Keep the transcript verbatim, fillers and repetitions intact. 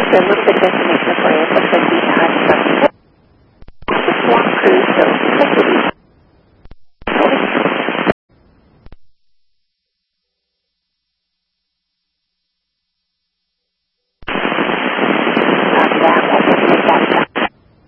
a little bit of information for you. It looks like we had some